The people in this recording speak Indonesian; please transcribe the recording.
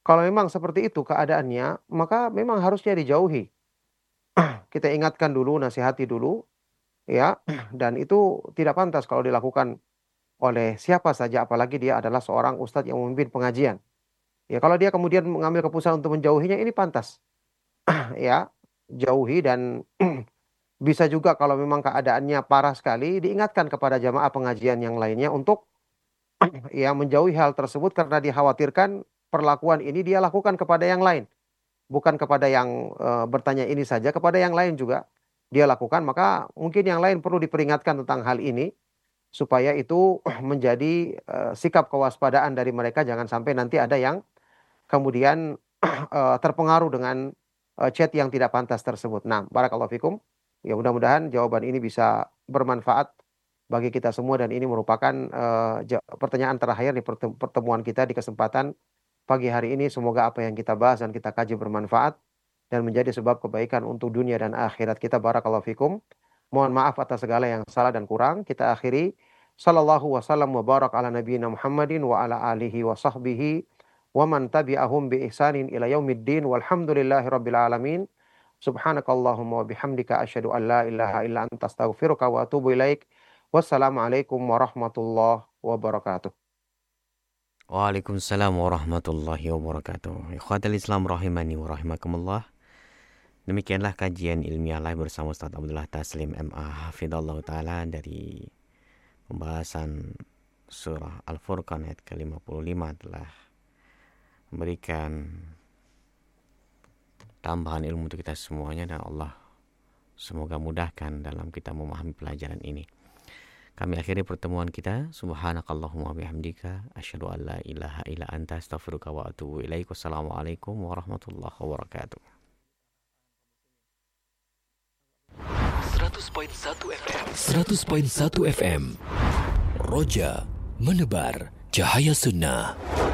Kalau memang seperti itu keadaannya, maka memang harusnya dijauhi. Kita ingatkan dulu, nasihati dulu, ya, dan itu tidak pantas kalau dilakukan oleh siapa saja, apalagi dia adalah seorang ustadz yang memimpin pengajian. Ya, kalau dia kemudian mengambil keputusan untuk menjauhinya, ini pantas, ya, jauhi dan bisa juga kalau memang keadaannya parah sekali, diingatkan kepada jamaah pengajian yang lainnya untuk ya menjauhi hal tersebut karena dikhawatirkan perlakuan ini dia lakukan kepada yang lain, bukan kepada yang bertanya ini saja, kepada yang lain juga dia lakukan, maka mungkin yang lain perlu diperingatkan tentang hal ini supaya itu menjadi sikap kewaspadaan dari mereka, jangan sampai nanti ada yang kemudian terpengaruh dengan chat yang tidak pantas tersebut. Nah, barakallahu fikum. Ya mudah-mudahan jawaban ini bisa bermanfaat bagi kita semua dan ini merupakan pertanyaan terakhir di pertemuan kita di kesempatan pagi hari ini. Semoga apa yang kita bahas dan kita kaji bermanfaat dan menjadi sebab kebaikan untuk dunia dan akhirat kita. Barakallahu fikum. Mohon maaf atas segala yang salah dan kurang. Kita akhiri. Sallallahu wasallam wa barak ala nabiyina Muhammadin wa ala alihi wa sahbihi wa man tabi'ahum bi ihsanin ila yaumiddin walhamdulillahi rabbil alamin. Subhanakallahumma wa bihamdika asyhadu an la ilaha illa anta astaghfiruka wa atubu ilaik. Wassalamualaikum warahmatullahi wabarakatuh. Waalaikumsalam warahmatullahi wabarakatuh. Ikhwatal Islam rahimani wa rahimakumullah. Demikianlah kajian ilmiah live bersama Ustaz Abdullah Taslim MA Hafidhallahu Ta'ala dari pembahasan surah Al-Furqan ayat ke-55 telah memberikan tambahan ilmu untuk kita semuanya dan Allah semoga mudahkan dalam kita memahami pelajaran ini. Kami akhiri pertemuan kita. Subhanakallahumma bihamdika asyhadu an la ilaha illa anta astaghfiruka wa atubu ilaik. Wassalamualaikum warahmatullahi wabarakatuh. 100.1 FM 100.1 FM Roja menebar cahaya sunnah.